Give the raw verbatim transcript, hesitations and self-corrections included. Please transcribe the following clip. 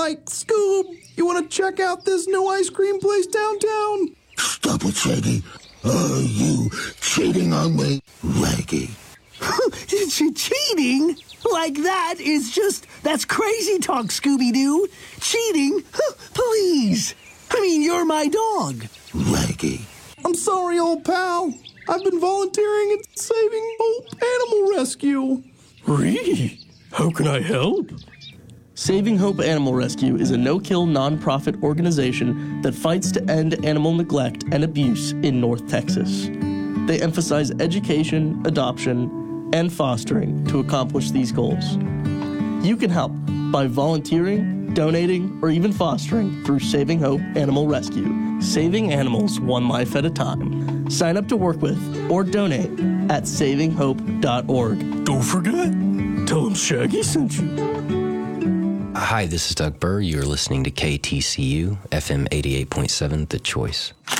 Like, Scoob, you want to check out this new ice cream place downtown? Stop it, Shaggy. Are you cheating on me, Raggy? Cheating? Like that is just, that's crazy talk, Scooby-Doo. Cheating? Please. I mean, you're my dog. Raggy. I'm sorry, old pal. I've been volunteering at Saving Hope Animal Rescue. Ree, how can I help? Saving Hope Animal Rescue is a no-kill nonprofit organization that fights to end animal neglect and abuse in North Texas. They emphasize education, adoption, and fostering to accomplish these goals. You can help by volunteering, donating, or even fostering through Saving Hope Animal Rescue, saving animals one life at a time. Sign up to work with or donate at saving hope dot org. Don't forget, tell them Shaggy sent you. Hi, this is Doug Burr. You're listening to K T C U, F M eighty-eight point seven, The Choice.